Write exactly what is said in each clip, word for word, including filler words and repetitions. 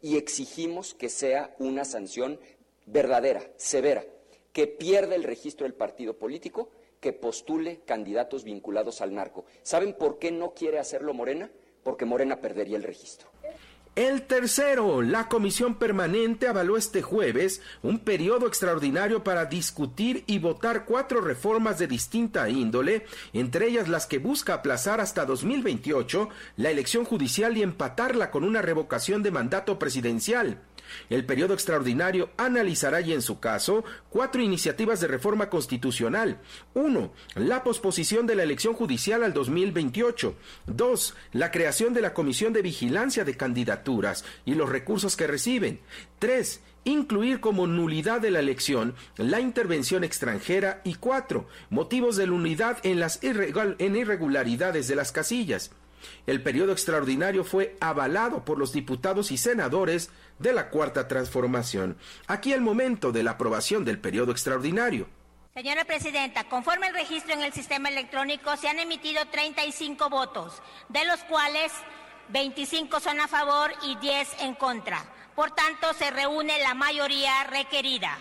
y exigimos que sea una sanción verdadera, severa, que pierda el registro del partido político, que postule candidatos vinculados al narco. ¿Saben por qué no quiere hacerlo Morena? Porque Morena perdería el registro. El tercero, la Comisión Permanente avaló este jueves un periodo extraordinario para discutir y votar cuatro reformas de distinta índole, entre ellas las que busca aplazar hasta dos mil veintiocho la elección judicial y empatarla con una revocación de mandato presidencial. El periodo extraordinario analizará y en su caso cuatro iniciativas de reforma constitucional. Uno, la posposición de la elección judicial al dos mil veintiocho. Dos, la creación de la Comisión de Vigilancia de Candidaturas y los recursos que reciben. Tres, incluir como nulidad de la elección la intervención extranjera. Y cuatro, motivos de nulidad en las irregal- en irregularidades de las casillas. El periodo extraordinario fue avalado por los diputados y senadores de la Cuarta Transformación. Aquí el momento de la aprobación del periodo extraordinario. Señora Presidenta, conforme al registro en el sistema electrónico, se han emitido treinta y cinco votos, de los cuales veinticinco son a favor y diez en contra. Por tanto, se reúne la mayoría requerida.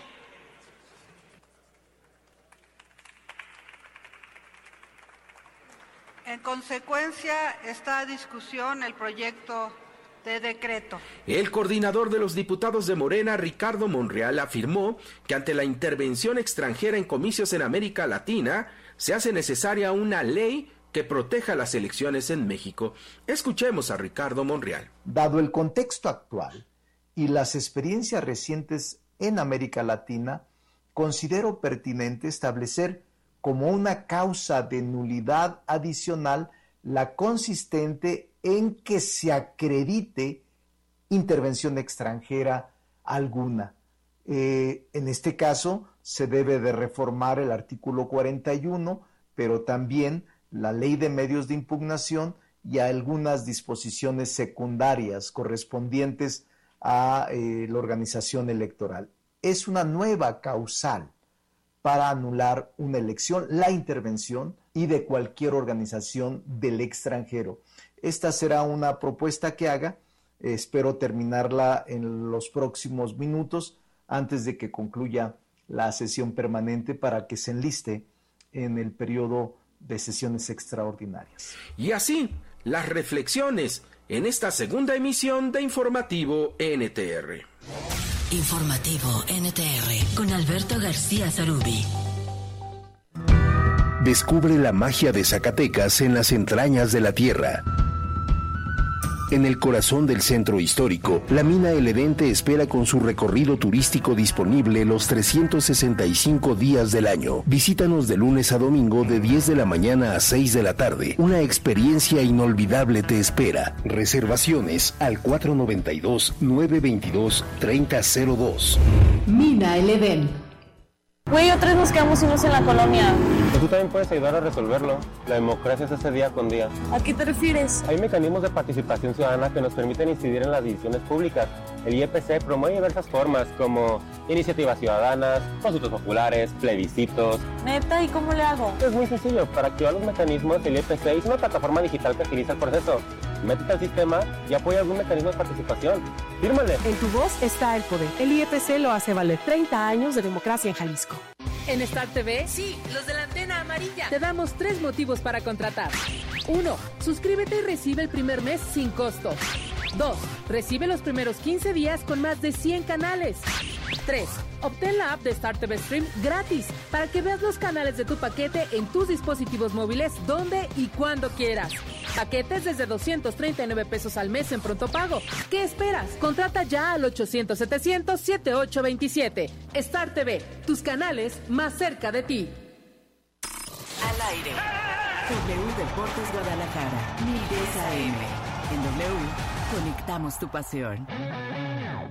En consecuencia, está a discusión el proyecto de decreto. El coordinador de los diputados de Morena, Ricardo Monreal, afirmó que ante la intervención extranjera en comicios en América Latina, se hace necesaria una ley que proteja las elecciones en México. Escuchemos a Ricardo Monreal. Dado el contexto actual y las experiencias recientes en América Latina, considero pertinente establecer como una causa de nulidad adicional la consistente en que se acredite intervención extranjera alguna. Eh, en este caso, se debe de reformar el artículo cuarenta y uno, pero también la ley de medios de impugnación y algunas disposiciones secundarias correspondientes a eh, la organización electoral. Es una nueva causal para anular una elección, la intervención y de cualquier organización del extranjero. Esta será una propuesta que haga, eh, espero terminarla en los próximos minutos antes de que concluya la sesión permanente para que se enliste en el periodo de sesiones extraordinarias. Y así, las reflexiones en esta segunda emisión de Informativo N T R. Informativo N T R con Alberto García Zarubi. Descubre la magia de Zacatecas en las entrañas de la tierra. En el corazón del centro histórico, la mina El Edén te espera con su recorrido turístico disponible los trescientos sesenta y cinco días del año. Visítanos de lunes a domingo de diez de la mañana a seis de la tarde. Una experiencia inolvidable te espera. Reservaciones al cuatro noventa y dos, nueve veintidós, treinta cero dos. Mina El Edén. Güey, otra vez nos quedamos solos en la colonia. Pues tú también puedes ayudar a resolverlo. La democracia se hace día con día. ¿A qué te refieres? Hay mecanismos de participación ciudadana que nos permiten incidir en las decisiones públicas. El I E P C promueve diversas formas como iniciativas ciudadanas, consultas populares, plebiscitos. ¿Neta? ¿Y cómo le hago? Es muy sencillo. Para activar los mecanismos, el I E P C es una plataforma digital que agiliza el proceso. Métete al sistema y apoya algún mecanismo de participación. ¡Fírmale! En tu voz está el poder. El I E P C lo hace valer. treinta años de democracia en Jalisco. En Star T V, sí, los de la antena amarilla, te damos tres motivos para contratar. Uno, suscríbete y recibe el primer mes sin costo. Dos, recibe los primeros quince días con más de cien canales. Tres, obtén la app de Star T V Stream gratis para que veas los canales de tu paquete en tus dispositivos móviles donde y cuando quieras. Paquetes desde doscientos treinta y nueve pesos al mes en pronto pago. ¿Qué esperas? Contrata ya al ochocientos, setecientos, setenta y ocho veintisiete. Star T V, tus canales más cerca de ti. Al aire. W Deportes Guadalajara, mil diez A M. En W, conectamos tu pasión.